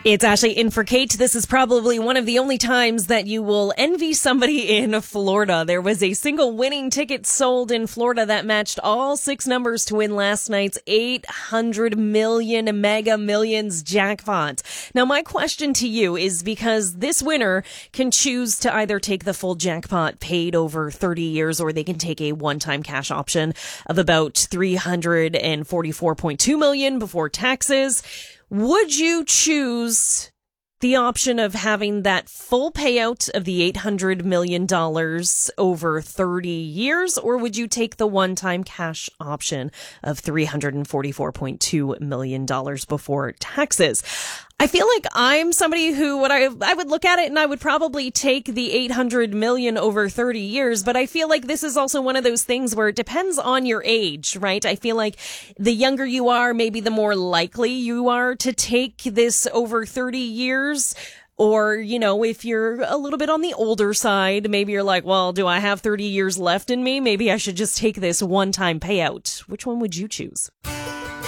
It's Ashley in for Kate. This is probably one of the only times that you will envy somebody in Florida. There was a single winning ticket sold in Florida that matched all 6 numbers to win last night's 800 million Mega Millions jackpot. Now, my question to you is, because this winner can choose to either take the full jackpot paid over 30 years, or they can take a one-time cash option of about $344.2 million before taxes. Would you choose the option of having that full payout of the $800 million over 30 years, or would you take the one-time cash option of $344.2 million before taxes? I feel like I'm somebody who I would look at it and I would probably take the 800 million over 30 years, but I feel like this is also one of those things where it depends on your age, right? I feel like the younger you are, maybe the more likely you are to take this over 30 years. Or, you know, if you're a little bit on the older side, maybe you're like, well, do I have 30 years left in me? Maybe I should just take this one-time payout. Which one would you choose?